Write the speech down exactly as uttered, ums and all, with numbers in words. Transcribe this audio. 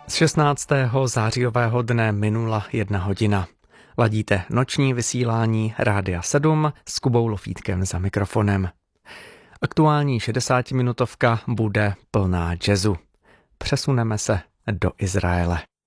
Z šestnáctého zářijového dne minula jedna hodina. Ladíte noční vysílání Rádia sedm s Kubou Lofítkem za mikrofonem. Aktuální šedesátiminutovka bude plná jazzu. Přesuneme se do Izraele.